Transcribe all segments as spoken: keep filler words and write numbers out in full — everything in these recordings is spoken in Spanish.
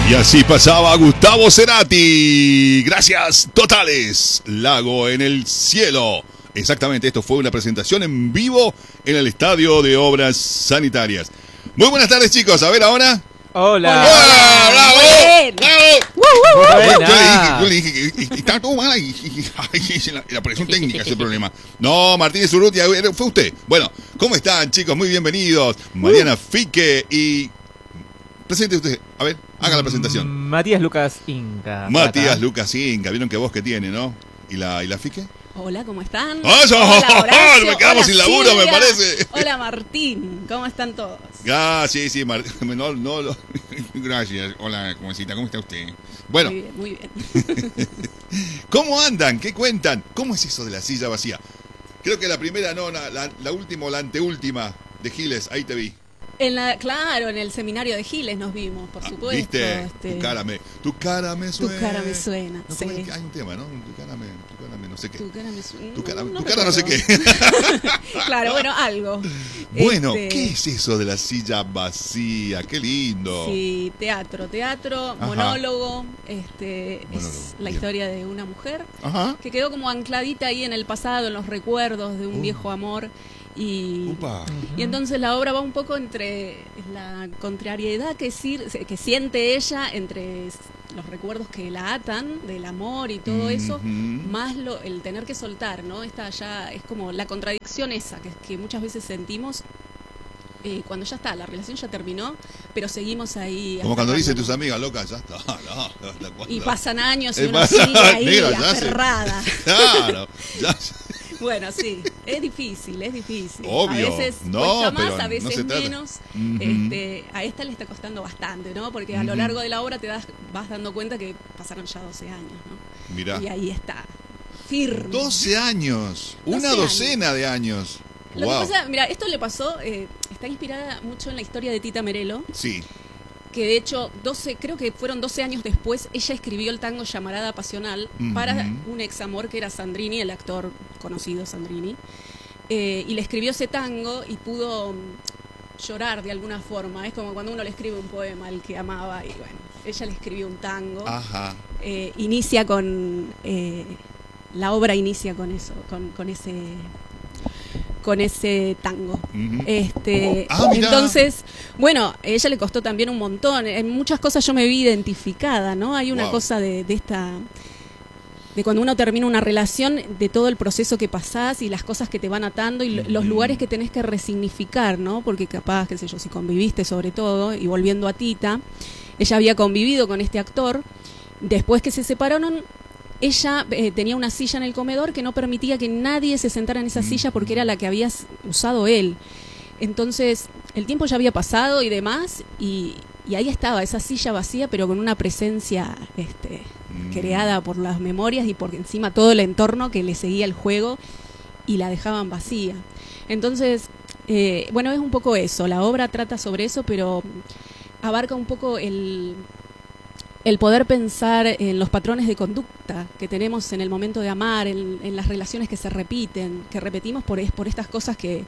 Y así pasaba Gustavo Cerati. Gracias totales. Lago en el cielo. Exactamente, esto fue una presentación en vivo en el Estadio de Obras Sanitarias. Muy buenas tardes, chicos. A ver ahora. Hola. ¡Hola! ¡Bravo! Bien. ¡Bravo! ¡Woo, woo, woo! Yo, yo Buena. le dije, yo le dije que, que- que estaba todo mal y, y- y- la, la presión técnica es el problema. No, Martínez Urrutia, fue usted. Bueno, ¿cómo están, chicos? Muy bienvenidos. Mariana Fique y... Presente usted. A ver, haga la presentación. Matías Lucas Inca. Matías Plata. Lucas Inca. ¿Vieron qué voz que tiene, no? ¿Y la, y la Fique? Hola, ¿cómo están? ¡Eso! Hola, Horacio. Me quedamos Hola, sin laburo, me Silvia. parece. Hola, Martín. ¿Cómo están todos? Ah, sí, sí, Martín. No, no, no. Gracias. Hola, jovencita, ¿cómo está usted? Bueno, Muy bien, muy bien. ¿cómo andan? ¿Qué cuentan? ¿Cómo es eso de la silla vacía? Creo que la primera, no, la, la, la última o la anteúltima de Giles, ahí te vi. En la, claro, en el seminario de Giles nos vimos, por Ah, supuesto. ¿viste? este, Tu cara me, tu cara me tu suena. cara me suena, No, sí. ¿cómo es que hay un tema, ¿no? Tu cara me, tu cara me no sé qué. Tu cara me suena. Tu cara, no tu cara no sé recuerdo. qué. Claro, bueno, algo. Bueno, Este, ¿qué es eso de la silla vacía? Qué lindo. Sí, teatro, teatro, Ajá. monólogo. Este, Monólogo, es la bien. historia de una mujer Ajá. que quedó como ancladita ahí en el pasado, en los recuerdos de un Uh. viejo amor. Y, Upa. y entonces la obra va un poco entre la contrariedad que, sir- que siente ella, entre los recuerdos que la atan del amor y todo eso, Ujú. más lo, el tener que soltar, ¿no? Esta ya es como la contradicción esa que, que muchas veces sentimos eh, cuando ya está, la relación ya terminó, pero seguimos ahí. Como cuando dicen tus aferrándonos. amigas, loca, ya está. No, ¿hasta cuándo? Y pasan años y Eh, uno pasa- sigue ahí Negra, ya se- aferrada. Claro, ya. Bueno, sí, es difícil, es difícil. Obvio. A veces No, cuesta pero más, a no veces se trata. menos. Ujú. este, a esta le está costando bastante, ¿no? Porque a lo Ujú. largo de la obra te das, vas dando cuenta que pasaron ya doce años, ¿no? Mirá. Y ahí está, firme. doce años. Una doce docena de años. Lo Wow. que pasa, mira, esto le pasó, eh, está inspirada mucho en la historia de Tita Merelo, Sí. que de hecho, doce, creo que fueron doce años después, ella escribió el tango Llamarada Pasional Ujú. para un ex amor que era Sandrini, el actor conocido Sandrini. Eh, y le escribió ese tango y pudo mm, llorar de alguna forma. Es como cuando uno le escribe un poema al que amaba y bueno, ella le escribió un tango. Ajá. Eh, inicia con... eh, la obra inicia con eso, con, con ese... con ese tango. Ujú. Este, Ah, mirá. entonces, bueno, a ella le costó también un montón. En muchas cosas yo me vi identificada, ¿no? Hay una Wow. cosa de, de esta, de cuando uno termina una relación, de todo el proceso que pasás y las cosas que te van atando y lo- los Ujú. lugares que tenés que resignificar, ¿no? Porque capaz, qué sé yo, si conviviste sobre todo, y volviendo a Tita, ella había convivido con este actor, después que se separaron, ella eh, tenía una silla en el comedor que no permitía que nadie se sentara en esa silla porque era la que había s- usado él. Entonces, el tiempo ya había pasado y demás, y, y ahí estaba esa silla vacía, pero con una presencia este, Mm. creada por las memorias y por encima todo el entorno que le seguía el juego y la dejaban vacía. Entonces, eh, bueno, es un poco eso, la obra trata sobre eso, pero abarca un poco el... el poder pensar en los patrones de conducta que tenemos en el momento de amar, en, en las relaciones que se repiten, que repetimos por, es- por estas cosas que,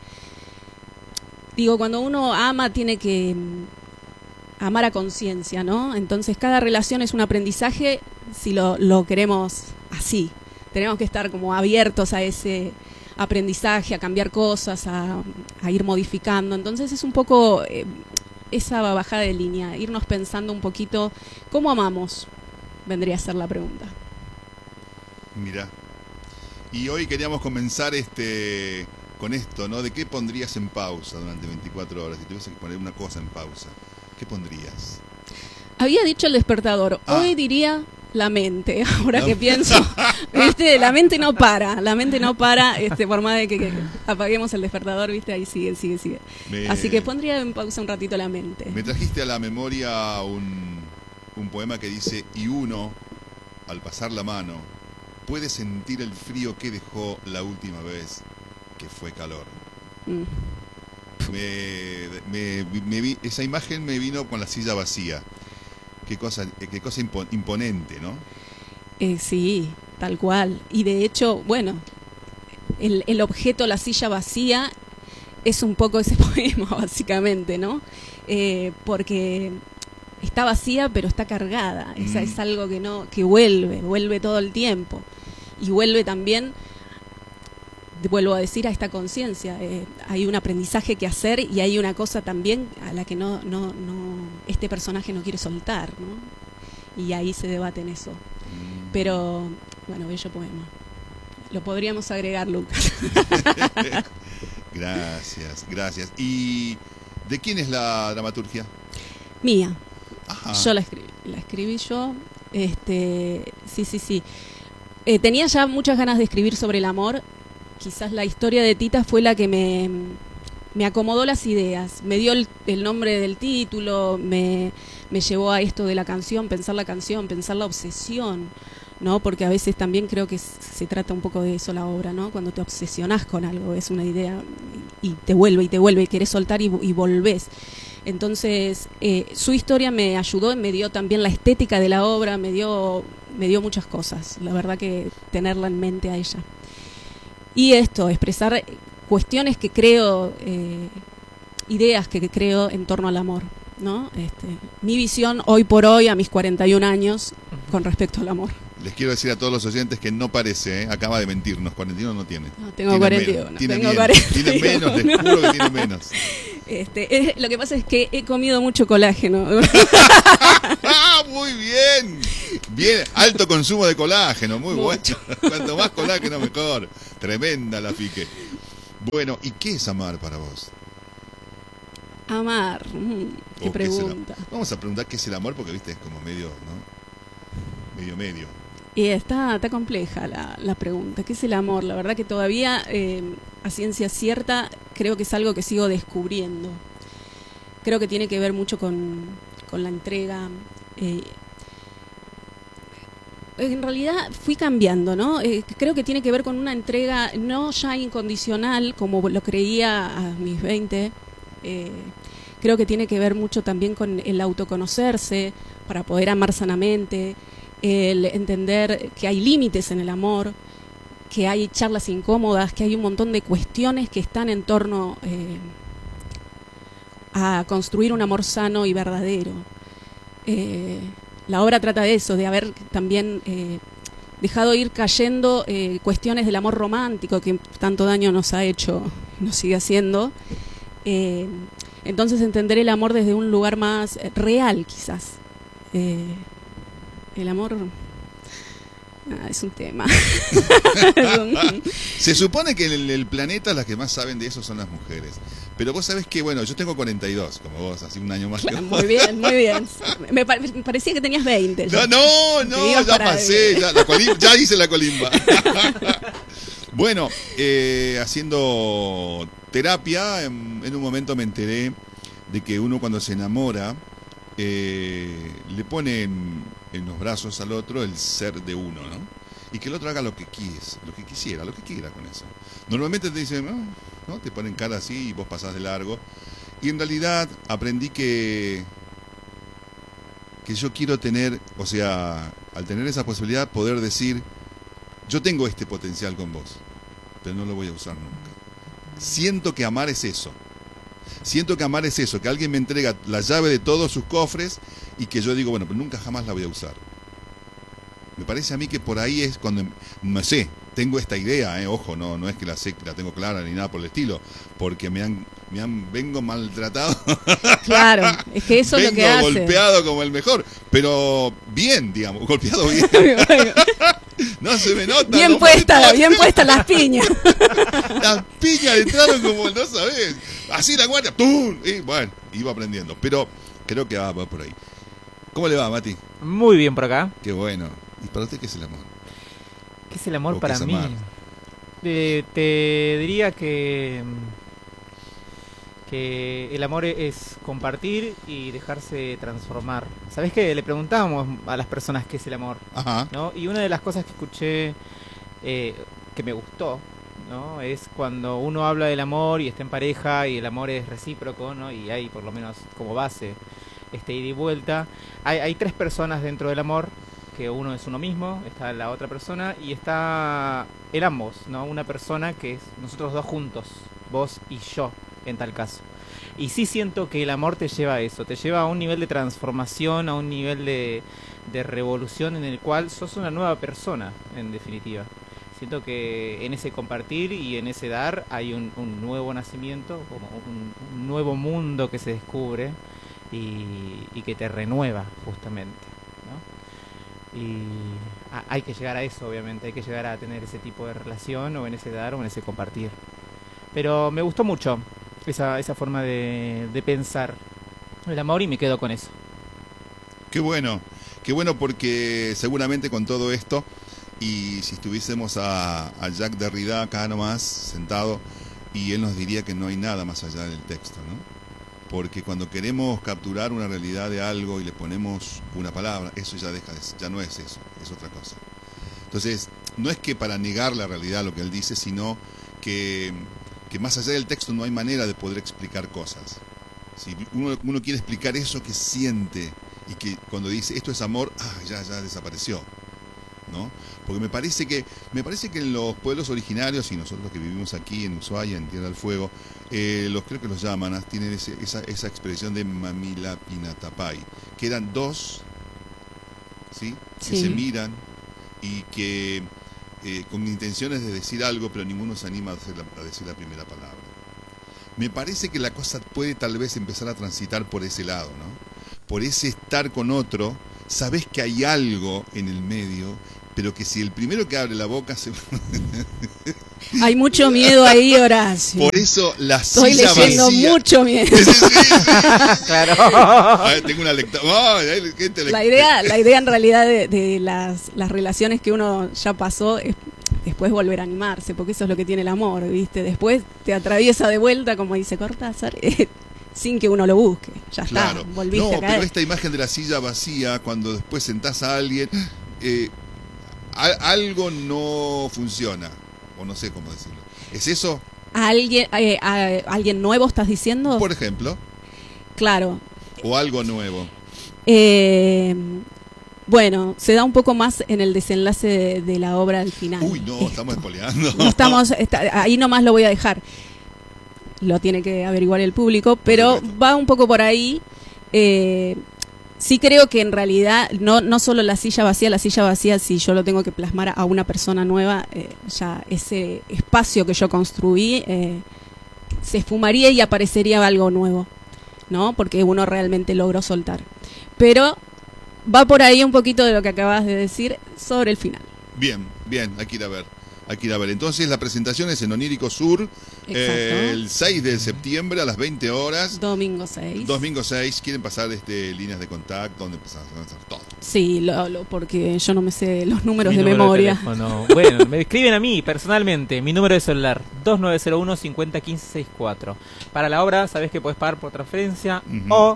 digo, cuando uno ama tiene que mm, amar a conciencia, ¿no? Entonces cada relación es un aprendizaje si lo, lo queremos así. Tenemos que estar como abiertos a ese aprendizaje, a cambiar cosas, a, a ir modificando. Entonces es un poco... eh, esa bajada de línea, irnos pensando un poquito cómo amamos, vendría a ser la pregunta. Mira. Y hoy queríamos comenzar este con esto, ¿no? ¿De qué pondrías en pausa durante veinticuatro horas? Si tuvieses que poner una cosa en pausa, ¿qué pondrías? Había dicho el despertador, Ah. hoy diría la mente, ahora No. que pienso, ¿viste? La mente no para, la mente no para, este, por más de que, que apaguemos el despertador, ¿viste? Ahí sigue, sigue, sigue. Me- Así que pondría en pausa un ratito la mente. Me trajiste a la memoria un, un poema que dice: y uno, al pasar la mano, puede sentir el frío que dejó la última vez, que fue calor. Mm. Me, me- me vi- esa imagen me vino con la silla vacía. Qué cosa, qué cosa impo- imponente, ¿no? Eh, sí, tal cual. Y de hecho, bueno, el, el objeto, la silla vacía, es un poco ese poema, básicamente, ¿no? Eh, porque está vacía, pero está cargada. Mm. Esa es algo que no, que vuelve, vuelve todo el tiempo. Y vuelve también, vuelvo a decir, a esta conciencia. Eh, hay un aprendizaje que hacer y hay una cosa también a la que no, no, no, este personaje no quiere soltar, ¿no? Y ahí se debate en eso. Mm. Pero, bueno, bello poema. Lo podríamos agregar, Lucas. Gracias, gracias. ¿Y de quién es la dramaturgia? Mía. Ajá. Yo la escribí. La escribí yo. Este, sí, sí, sí. Eh, tenía ya muchas ganas de escribir sobre el amor. Quizás la historia de Tita fue la que me, me acomodó las ideas. Me dio el, el nombre del título, me, me llevó a esto de la canción, pensar la canción, pensar la obsesión, ¿no? Porque a veces también creo que se trata un poco de eso la obra, ¿no? Cuando te obsesionás con algo, es una idea y te vuelve y te vuelve y querés soltar y, y volvés. Entonces, eh, su historia me ayudó, me dio también la estética de la obra, me dio, me dio muchas cosas. La verdad que tenerla en mente a ella. Y esto, expresar cuestiones que creo, eh, ideas que creo en torno al amor, ¿no? Este, mi visión hoy por hoy, a mis cuarenta y un años, con respecto al amor. Les quiero decir a todos los oyentes que no parece, ¿eh? Acaba de mentirnos, cuarenta y uno no tiene. No, tengo Tiene cuarenta y uno. menos, tiene Tengo menos, cuarenta y tiene menos, uno. les juro que tiene menos. Este, es, lo que pasa es que he comido mucho colágeno. ¡Ah, muy bien! Bien, alto consumo de colágeno, muy Mucho. bueno. Cuanto más colágeno, mejor. Tremenda la pique. Bueno, ¿y qué es amar para vos? Amar, mm, qué ¿O qué es el pregunta. am- Vamos a preguntar qué es el amor, porque viste, es como medio, ¿no? Medio, medio. Y está, está compleja la, la pregunta. ¿Qué es el amor? La verdad que todavía, eh, a ciencia cierta, creo que es algo que sigo descubriendo. Creo que tiene que ver mucho con, con la entrega. Eh, en realidad fui cambiando, ¿no? Eh, creo que tiene que ver con una entrega no ya incondicional, como lo creía a mis veinte. Eh, creo que tiene que ver mucho también con el autoconocerse para poder amar sanamente, el entender que hay límites en el amor, que hay charlas incómodas, que hay un montón de cuestiones que están en torno eh, a construir un amor sano y verdadero. Eh, la obra trata de eso, de haber también eh, dejado ir cayendo eh, cuestiones del amor romántico que tanto daño nos ha hecho, nos sigue haciendo. Eh, entonces entender el amor desde un lugar más real, quizás. Eh, el amor ah, es un tema. Se supone que en el, el planeta las que más saben de eso son las mujeres. Pero vos sabés que, bueno, yo tengo cuarenta y dos, como vos, así un año más que vos. Muy bien, muy bien. Me, pa- me parecía que tenías veinte. No, ya. no, Que no, ibas ya para pasé, de- ya, la colim- ya hice la colimba. Bueno, eh, haciendo terapia, en, en un momento me enteré de que uno cuando se enamora, eh, le pone en, en los brazos al otro el ser de uno, ¿no? Y que el otro haga lo que quis, lo que quisiera, lo que quiera con eso. Normalmente te dicen, no, ¿no? Te ponen cara así y vos pasás de largo. Y en realidad aprendí que que yo quiero tener, o sea, al tener esa posibilidad, poder decir, yo tengo este potencial con vos, pero no lo voy a usar nunca. Siento que amar es eso. Siento que amar es eso, que alguien me entrega la llave de todos sus cofres y que yo digo, bueno, pero nunca jamás la voy a usar. Me parece a mí que por ahí es cuando, no sé, tengo esta idea, eh, ojo, no, no es que la sé, que la tengo clara ni nada por el estilo, porque me han, me han vengo maltratado. Claro, es que eso es lo que Vengo hace. golpeado como el mejor, pero bien, digamos, golpeado bien. No se me nota. Bien no puesta, me- bien puestas las piñas. Las piñas entraron como no sabés. Así la guardia, ¡tum! Y bueno, iba aprendiendo. Pero creo que va, va por ahí. ¿Cómo le va, Mati? Muy bien por acá. Qué bueno. ¿Y para usted qué es el amor? ¿Qué es el amor ¿O qué para es mí? amar? Eh, te diría que que el amor es compartir y dejarse transformar. ¿Sabés qué? Le preguntábamos a las personas qué es el amor, Ajá. ¿no? Y una de las cosas que escuché eh, que me gustó, ¿no? Es cuando uno habla del amor y está en pareja y el amor es recíproco, ¿no? Y hay por lo menos como base este ida y vuelta. Hay, hay tres personas dentro del amor, que uno es uno mismo, está la otra persona y está el ambos, ¿no? Una persona que es nosotros dos juntos, vos y yo en tal caso. Y sí siento que el amor te lleva a eso, te lleva a un nivel de transformación, a un nivel de, de revolución en el cual sos una nueva persona, en definitiva. Siento que en ese compartir y en ese dar hay un, un nuevo nacimiento, como un, un nuevo mundo que se descubre y, y que te renueva justamente, ¿no? Y a, hay que llegar a eso, obviamente, hay que llegar a tener ese tipo de relación o en ese dar o en ese compartir. Pero me gustó mucho esa, esa forma de, de pensar el amor y me quedo con eso. Qué bueno, qué bueno porque seguramente con todo esto, y si estuviésemos a, a Jacques Derrida acá nomás sentado, y él nos diría que no hay nada más allá del texto, ¿no? Porque cuando queremos capturar una realidad de algo y le ponemos una palabra, eso ya deja de, ya no es eso, es otra cosa. Entonces, no es que para negar la realidad lo que él dice, sino que, que más allá del texto no hay manera de poder explicar cosas. Si uno, uno quiere explicar eso que siente y que cuando dice esto es amor, ah, ya, ya desapareció, ¿no? Porque me parece que me parece que en los pueblos originarios y nosotros que vivimos aquí en Ushuaia, en Tierra del Fuego, eh, los creo que los llaman, tienen ese, esa, esa expresión de mamila pinatapay, que eran dos, ¿sí? Sí. Que se miran y que eh, con intenciones de decir algo, pero ninguno se anima a, hacer la, a decir la primera palabra. Me parece que la cosa puede tal vez empezar a transitar por ese lado, ¿no? Por ese estar con otro, sabes que hay algo en el medio, pero que si el primero que abre la boca se... Hay mucho miedo ahí, Horacio. Por eso la Estoy silla leyendo vacía... mucho miedo. Sí, sí, sí. Claro. A ver, tengo una lectura... Oh, hay gente lect- La idea, la idea en realidad de, de las, las relaciones que uno ya pasó es después volver a animarse, porque eso es lo que tiene el amor, ¿viste? Después te atraviesa de vuelta, como dice Cortázar, eh, sin que uno lo busque. Ya Claro. está, volviste No, a caer. pero esta imagen de la silla vacía, cuando después sentás a alguien, eh, a- algo no funciona, o no sé cómo decirlo. ¿Es eso? ¿A alguien, eh, a alguien nuevo estás diciendo? Por ejemplo, Claro. o algo nuevo. Eh, bueno, se da un poco más en el desenlace de, de la obra al final. Uy, no, estamos espoleando. No estamos, está- ahí nomás lo voy a dejar. Lo tiene que averiguar el público, pero supuesto. va un poco por ahí. Eh, sí creo que en realidad, no, no solo la silla vacía, la silla vacía, si yo lo tengo que plasmar a una persona nueva, eh, ya ese espacio que yo construí eh, se esfumaría y aparecería algo nuevo, ¿no? Porque uno realmente logró soltar. Pero va por ahí un poquito de lo que acabas de decir sobre el final. Bien, bien, hay que ir a ver. Hay que ir a ver. Entonces la presentación es en Onírico Sur, eh, el seis de septiembre a las veinte horas. Domingo seis. Domingo seis. ¿Quieren pasar este, líneas de contacto? ¿Dónde empezamos a hacer todo? Sí, lo, lo- porque yo no me sé los números Mi de número memoria. teléfono. Bueno, me escriben a mí personalmente. Mi número de celular dos nueve cero uno, cinco cero uno cinco seis cuatro. Para la obra sabes que puedes pagar por transferencia Ujú. o,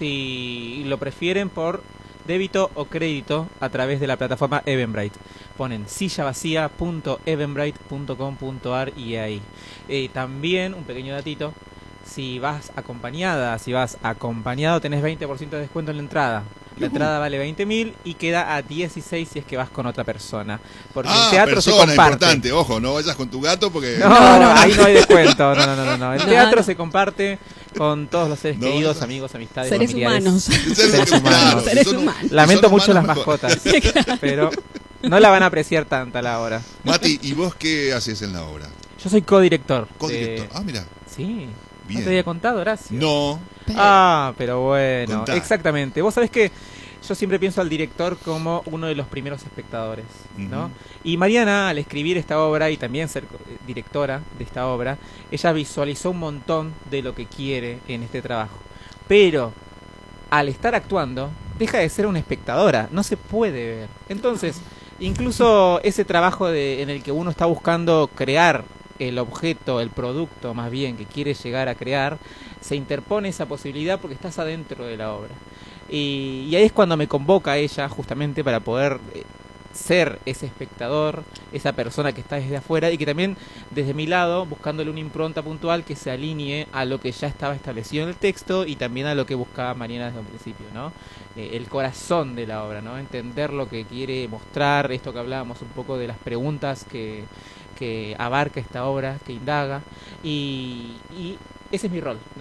si lo prefieren, por débito o crédito a través de la plataforma Eventbrite. Ponen silla vacía punto eventbrite punto com punto ar y ahí. Eh, también, un pequeño datito, si vas acompañada, si vas acompañado tenés veinte por ciento de descuento en la entrada. La entrada vale veinte mil y queda a dieciséis si es que vas con otra persona. Porque Ah, el teatro se persona comparte. importante. Ojo, no vayas con tu gato porque... No, no, no, ahí no hay descuento. No, no, no, no, no. El No, teatro no. se comparte con todos los seres No, queridos, no. amigos, amistades, Seres familiares. humanos. Seres Seres humanos. humanos. Seres Son- humanos. Lamento son mucho las humanos mejor. mascotas, pero no la van a apreciar tanto a la hora. Mati, ¿y vos qué haces en la obra? Yo soy codirector. de- Codirector. Ah, mira. Sí. Bien. ¿No te había contado, Horacio? No. Ah, pero bueno, Contá. exactamente. Vos sabés que yo siempre pienso al director como uno de los primeros espectadores, ¿no? Ujú. Y Mariana, al escribir esta obra y también ser eh, directora de esta obra, ella visualizó un montón de lo que quiere en este trabajo. Pero al estar actuando, deja de ser una espectadora, no se puede ver. Entonces, incluso ese trabajo de, en el que uno está buscando crear el objeto, el producto más bien que quiere llegar a crear, se interpone esa posibilidad porque estás adentro de la obra. Y, y ahí es cuando me convoca ella justamente para poder eh, ser ese espectador, esa persona que está desde afuera y que también desde mi lado buscándole una impronta puntual que se alinee a lo que ya estaba establecido en el texto y también a lo que buscaba Mariana desde un principio, ¿no? Eh, el corazón de la obra, ¿no? Entender lo que quiere mostrar, esto que hablábamos un poco de las preguntas que, que abarca esta obra, que indaga y, y ese es mi rol, ¿no?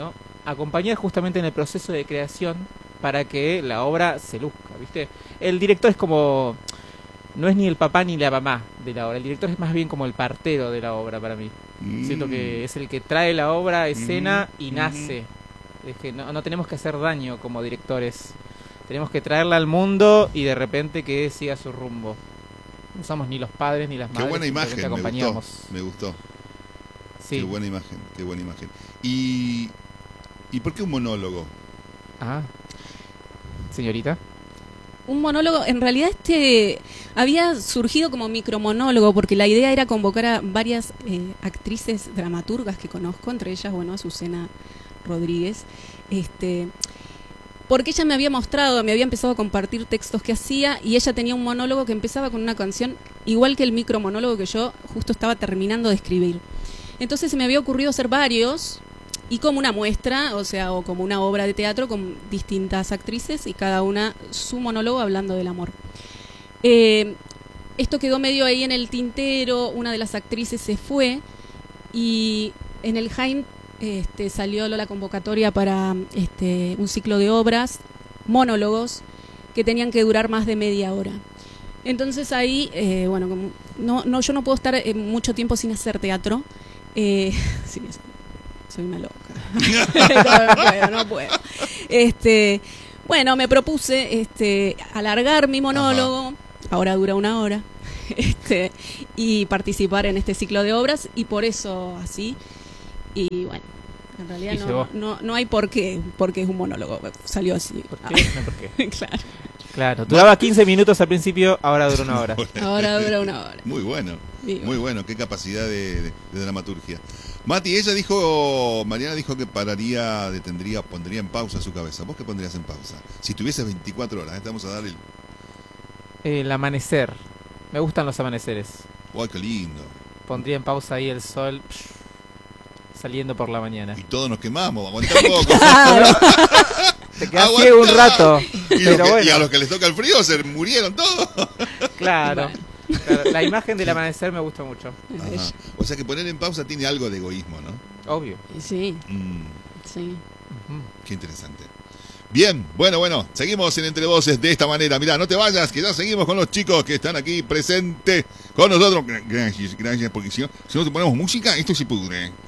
acompañar justamente en el proceso de creación para que la obra se luzca, ¿viste? El director es como, no es ni el papá ni la mamá de la obra, el director es más bien como el partero de la obra para mí. Mm. Siento que es el que trae la obra a escena Mm, y mm. nace. Es que no, no tenemos que hacer daño como directores, tenemos que traerla al mundo y de repente que siga su rumbo. No somos ni los padres ni las Qué madres, buena simplemente imagen, me acompañamos. gustó, me gustó. Sí. Qué buena imagen, qué buena imagen. ¿Y, ¿y por qué un monólogo? Ah, señorita. Un monólogo, en realidad este había surgido como micromonólogo porque la idea era convocar a varias eh, actrices dramaturgas que conozco, entre ellas, bueno, Azucena Rodríguez, este, porque ella me había mostrado, me había empezado a compartir textos que hacía y ella tenía un monólogo que empezaba con una canción igual que el micromonólogo que yo justo estaba terminando de escribir. Entonces se me había ocurrido hacer varios y como una muestra, o sea, o como una obra de teatro con distintas actrices y cada una su monólogo hablando del amor. Eh, esto quedó medio ahí en el tintero, una de las actrices se fue y en el Jaime este, salió la convocatoria para este, un ciclo de obras, monólogos, que tenían que durar más de media hora. Entonces ahí, eh, bueno, como no, no, yo no puedo estar eh, mucho tiempo sin hacer teatro. Eh, sí, soy una loca. no, no puedo, no puedo. Este, bueno, me propuse este, alargar mi monólogo, ajá, ahora dura una hora, este, y participar en este ciclo de obras, y por eso así. Y bueno, en realidad no, no, no hay por qué, porque es un monólogo, salió así. ¿Por qué? No, ¿por qué? Claro. Claro, duraba quince minutos al principio, ahora dura una hora. Ahora dura una hora. Muy bueno, Digo. Muy bueno, qué capacidad de, de, de dramaturgia. Mati, ella dijo, Mariana dijo que pararía, detendría, pondría en pausa su cabeza. ¿Vos qué pondrías en pausa? Si tuvieses veinticuatro horas, ¿eh? Te vamos a dar el... El amanecer, me gustan los amaneceres. ¡Ay, qué lindo! Pondría en pausa ahí el sol psh, saliendo por la mañana. Y todos nos quemamos, aguantá un poco. Te quedás ciego un rato. Y, pero que, bueno. y a los que les toca el frío se murieron todos. Claro. Claro, la imagen del amanecer me gusta mucho. Ajá. O sea que poner en pausa tiene algo de egoísmo, ¿no? Obvio. Sí, Mm, sí. Ujú. qué interesante. Bien, bueno, bueno, seguimos en Entre Voces de esta manera. Mirá, no te vayas, que ya seguimos con los chicos que están aquí presentes con nosotros. Gracias, gracias, porque si no, si no te ponemos música, esto se pudre.